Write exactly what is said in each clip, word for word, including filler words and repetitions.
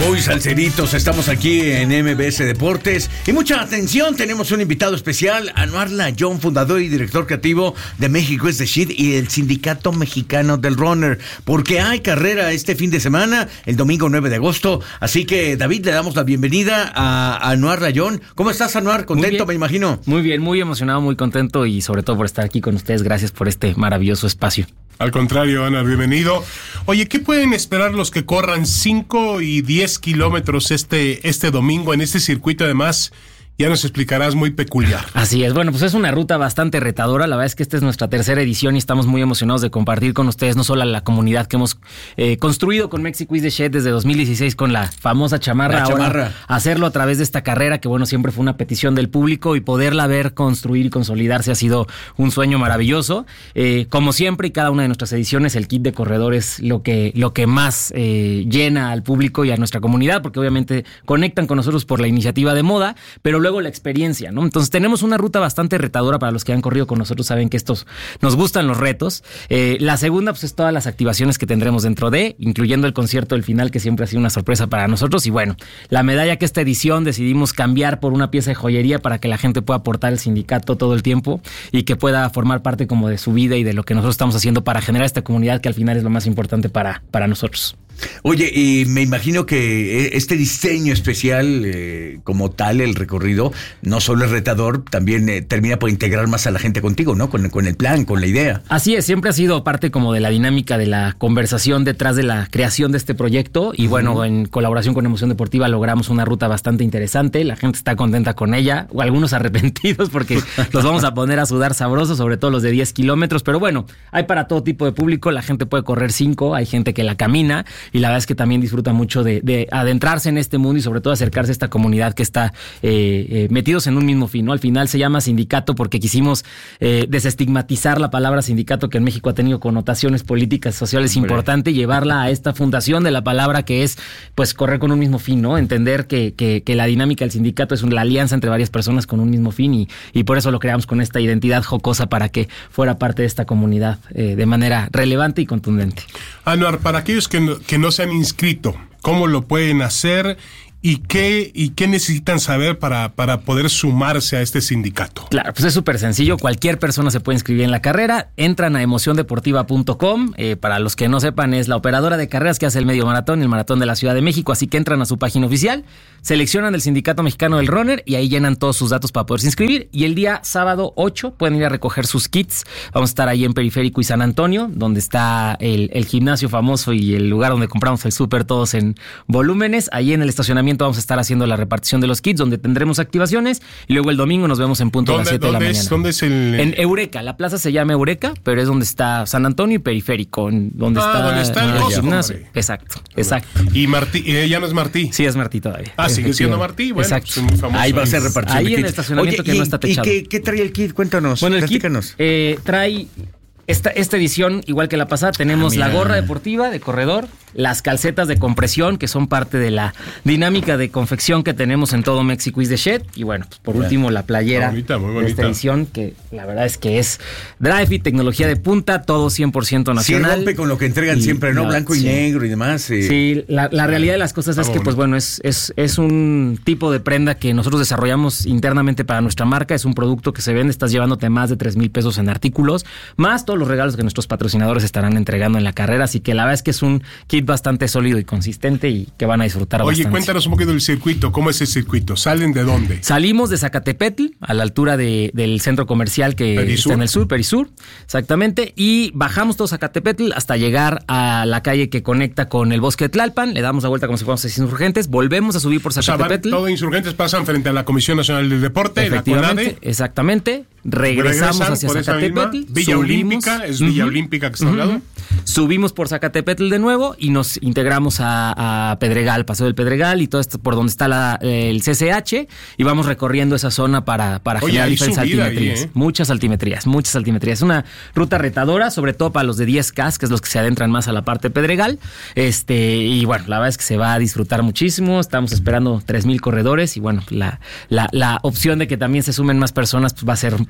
Muy salseritos, estamos aquí en M B S Deportes y mucha atención, tenemos un invitado especial, Anuar Layón, fundador y director creativo de México is the Shit y el Sindicato Mexicano del Runner, porque hay carrera este fin de semana, el domingo nueve de agosto, así que David, le damos la bienvenida a Anuar Layón. ¿Cómo estás, Anuar? Contento, me imagino. Muy bien, muy emocionado, muy contento y sobre todo por estar aquí con ustedes. Gracias por este maravilloso espacio. Al contrario, Ana, bienvenido. Oye, ¿qué pueden esperar los que corran cinco y diez kilómetros este, este domingo en este circuito? Además, ya nos explicarás, muy peculiar. Así es, bueno, pues es una ruta bastante retadora. La verdad es que esta es nuestra tercera edición y estamos muy emocionados de compartir con ustedes no solo a la comunidad que hemos eh, construido con México is the Shit desde dos mil dieciséis con la famosa chamarra, la ahora chamarra. Hacerlo a través de esta carrera que bueno, siempre fue una petición del público y poderla ver construir y consolidarse ha sido un sueño maravilloso. Eh, como siempre y cada una de nuestras ediciones, el kit de corredor es lo que, lo que más eh, llena al público y a nuestra comunidad, porque obviamente conectan con nosotros por la iniciativa de moda, pero luego la experiencia, ¿no? Entonces tenemos una ruta bastante retadora. Para los que han corrido con nosotros saben que estos nos gustan los retos. Eh, la segunda pues es todas las activaciones que tendremos dentro de, incluyendo el concierto del final, que siempre ha sido una sorpresa para nosotros. Y bueno, la medalla que esta edición decidimos cambiar por una pieza de joyería para que la gente pueda aportar al sindicato todo el tiempo y que pueda formar parte como de su vida y de lo que nosotros estamos haciendo para generar esta comunidad, que al final es lo más importante para, para nosotros. Oye, y me imagino que este diseño especial, eh, como tal, el recorrido, no solo es retador, también eh, termina por integrar más a la gente contigo, ¿no? Con, con el plan, con la idea. Así es, siempre ha sido parte como de la dinámica de la conversación detrás de la creación de este proyecto y uh-huh. bueno, en colaboración con Emoción Deportiva logramos una ruta bastante interesante, la gente está contenta con ella, o algunos arrepentidos porque los vamos a poner a sudar sabroso, sobre todo los de diez kilómetros, pero bueno, hay para todo tipo de público, la gente puede correr cinco, hay gente que la camina, y la verdad es que también disfruta mucho de, de adentrarse en este mundo y sobre todo acercarse a esta comunidad que está eh, eh, metidos en un mismo fin, ¿no? Al final se llama sindicato porque quisimos eh, desestigmatizar la palabra sindicato, que en México ha tenido connotaciones políticas, sociales importantes, llevarla a esta fundación de la palabra que es, pues, correr con un mismo fin, ¿no? Entender que, que, que la dinámica del sindicato es una alianza entre varias personas con un mismo fin y, y por eso lo creamos con esta identidad jocosa para que fuera parte de esta comunidad eh, de manera relevante y contundente. Anuar, para aquellos que no, que no se han inscrito, ¿cómo lo pueden hacer? ¿Y qué, y qué necesitan saber para, para poder sumarse a este sindicato? Claro, pues es súper sencillo. Cualquier persona se puede inscribir en la carrera. Entran a emoción deportiva punto com. Eh, para los que no sepan, es la operadora de carreras que hace el medio maratón y el maratón de la Ciudad de México. Así que entran a su página oficial, seleccionan el Sindicato Mexicano del Runner y ahí llenan todos sus datos para poderse inscribir. Y el día sábado ocho pueden ir a recoger sus kits. Vamos a estar ahí en Periférico y San Antonio, donde está el, el gimnasio famoso y el lugar donde compramos el súper todos en volúmenes. Ahí en el estacionamiento vamos a estar haciendo la repartición de los kits, donde tendremos activaciones y luego el domingo nos vemos en punto a las siete de la mañana. Es, ¿Dónde es el...? En Eureka, la plaza se llama Eureka, pero es donde está San Antonio y Periférico, donde ah, está, donde está el, el gimnasio. Exacto, exacto. ¿Y Martí? Eh, ¿Ya no es Martí? Sí, es Martí todavía. Ah, sigue siendo Martí, bueno, exacto. Pues muy famoso. Ahí va a ser repartición ahí de en kits. el estacionamiento. Oye, que y, no está techado. ¿Y qué, qué trae el kit? Cuéntanos, bueno, el platícanos. Kit eh, trae... Esta, esta edición, igual que la pasada, tenemos ah, la gorra deportiva de corredor, las calcetas de compresión, que son parte de la dinámica de confección que tenemos en todo México is the Shit. Y bueno, pues por último, la playera muy bonita, muy bonita. de esta edición, que la verdad es que es Drive Fit, tecnología de punta, todo cien por ciento nacional. Sí, rompe con lo que entregan y, siempre, ¿no? Blanco sí. y negro y demás. Eh. Sí, la, la realidad de las cosas es que, pues bueno, es, es, es un tipo de prenda que nosotros desarrollamos internamente para nuestra marca. Es un producto que se vende, estás llevándote más de tres mil pesos en artículos, más todos los regalos que nuestros patrocinadores estarán entregando en la carrera, así que la verdad es que es un kit bastante sólido y consistente y que van a disfrutar Oye, bastante. Oye, cuéntanos un poquito del circuito, ¿cómo es el circuito? ¿Salen de dónde? Salimos de Zacatepetl, a la altura de, del centro comercial que Perisur. Está en el sur, Perisur, exactamente, y bajamos todo Zacatepetl hasta llegar a la calle que conecta con el bosque de Tlalpan, le damos la vuelta como si fuéramos seis Insurgentes, volvemos a subir por Zacatepetl. O sea, todos Insurgentes pasan frente a la Comisión Nacional del Deporte, efectivamente, la CONADE. Exactamente, regresamos hacia Zacatepetl, Villa subimos, Olímpica, es Villa uh-huh. Olímpica que está uh-huh. hablando. Subimos por Zacatepetl de nuevo y nos integramos a, a Pedregal, Paseo del Pedregal y todo esto por donde está la, el C C H y vamos recorriendo esa zona para, para Oye, generar diferentes altimetrías. Ahí, ¿eh? Muchas altimetrías, muchas altimetrías. Es una ruta retadora, sobre todo para los de diez K, que es los que se adentran más a la parte de Pedregal. Este, y bueno, la verdad es que se va a disfrutar muchísimo. Estamos esperando tres mil corredores y bueno, la, la, la opción de que también se sumen más personas pues va a ser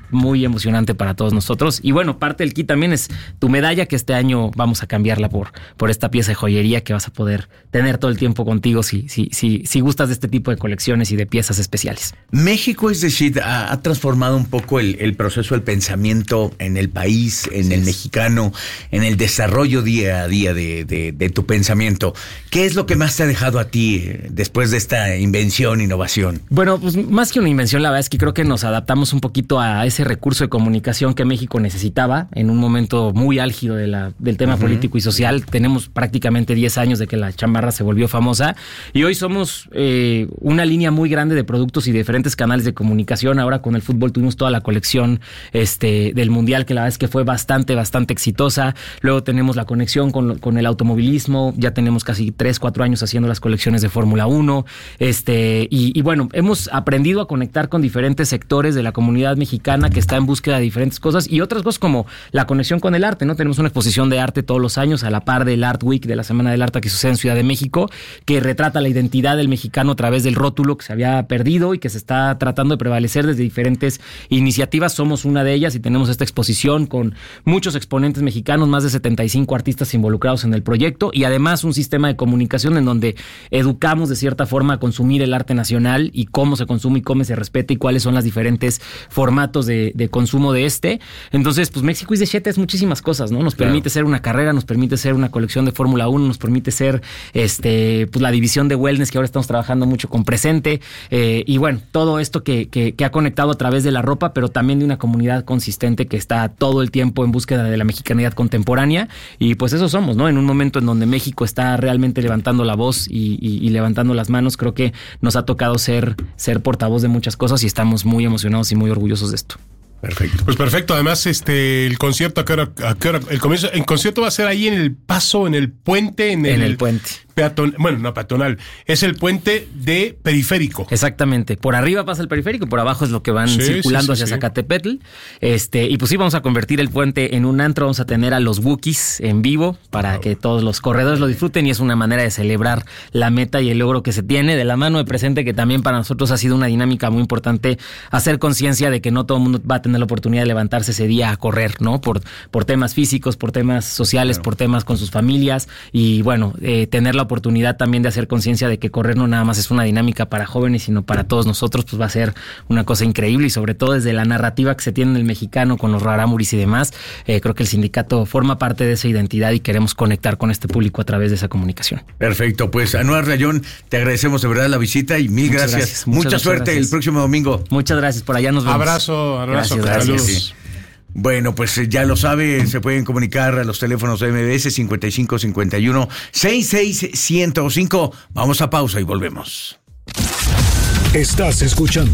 muy emocionante para todos nosotros. Y bueno, parte del kit también es tu medalla, que este año vamos a cambiarla por, por esta pieza de joyería que vas a poder tener todo el tiempo contigo si, si, si, si gustas de este tipo de colecciones y de piezas especiales. México, es decir, ha, ha transformado un poco el, el proceso del pensamiento en el país, en el mexicano, en el desarrollo día a día de, de, de tu pensamiento. ¿Qué es lo que más te ha dejado a ti eh, después de esta invención, innovación? Bueno, pues más que una invención, la verdad es que creo que nos adaptamos un poquito a ese recurso de comunicación que México necesitaba en un momento muy álgido de la, del tema uh-huh. político y social. Tenemos prácticamente diez años de que la chamarra se volvió famosa y hoy somos eh, una línea muy grande de productos y de diferentes canales de comunicación. Ahora con el fútbol tuvimos toda la colección este, del Mundial, que la verdad es que fue bastante, bastante exitosa. Luego tenemos la conexión con, con el automovilismo. Ya tenemos casi tres, cuatro años haciendo las colecciones de Fórmula uno. Este, y, y bueno, hemos aprendido a conectar con diferentes sectores de la comunidad mexicana que está en búsqueda de diferentes cosas y otras cosas como la conexión con el arte, ¿no? Tenemos una exposición de arte todos los años a la par del Art Week, de la Semana del Arte que sucede en Ciudad de México, que retrata la identidad del mexicano a través del rótulo que se había perdido y que se está tratando de prevalecer desde diferentes iniciativas. Somos una de ellas y tenemos esta exposición con muchos exponentes mexicanos, más de setenta y cinco artistas involucrados en el proyecto y además un sistema de comunicación en donde educamos de cierta forma a consumir el arte nacional y cómo se consume y cómo se respeta y cuáles son las diferentes formatos de, de consumo de este. Entonces, pues México is the shit es muchísimas cosas, ¿no? Nos claro. permite ser una carrera, nos permite ser una colección de Fórmula uno, nos permite ser este, pues la división de wellness que ahora estamos trabajando mucho con Presente eh, y bueno, todo esto que, que, que ha conectado a través de la ropa, pero también de una comunidad consistente que está todo el tiempo en búsqueda de la mexicanidad contemporánea y pues eso somos, ¿no? En un momento en donde México está realmente levantando la voz y, y, y levantando las manos, creo que nos ha tocado ser, ser portavoz de muchas cosas y estamos muy emocionados y muy orgullosos de esto. Perfecto. Pues perfecto. Además, este, el concierto, ¿a qué hora? ¿A qué hora? El comienzo, el concierto va a ser ahí en el paso, en el puente, en el, en el puente. Peatón, bueno, no peatonal, es el puente de Periférico. Exactamente. Por arriba pasa el Periférico, por abajo es lo que van sí, circulando sí, sí, hacia sí. Zacatepetl. Este, y pues sí, vamos a convertir el puente en un antro, vamos a tener a los Wookiees en vivo para wow. que todos los corredores lo disfruten y es una manera de celebrar la meta y el logro que se tiene de la mano de Presente, que también para nosotros ha sido una dinámica muy importante hacer conciencia de que no todo el mundo va a tener la oportunidad de levantarse ese día a correr, ¿no? Por, por temas físicos, por temas sociales, claro. por temas con sus familias y bueno, eh, tener la oportunidad también de hacer conciencia de que correr no nada más es una dinámica para jóvenes, sino para todos nosotros, pues va a ser una cosa increíble y sobre todo desde la narrativa que se tiene en el mexicano con los rarámuris y demás, eh, creo que el sindicato forma parte de esa identidad y queremos conectar con este público a través de esa comunicación. Perfecto, pues Anuar Rayón, te agradecemos de verdad la visita y mil gracias. gracias. Mucha muchas, suerte muchas gracias. El próximo domingo. Muchas gracias, por allá nos vemos. Abrazo, abrazo. Gracias, gracias. Sí. Bueno, pues ya lo sabe, se pueden comunicar a los teléfonos de M B S cincuenta y cinco cincuenta y uno sesenta y seis ciento cinco. Vamos a pausa y volvemos. Estás escuchando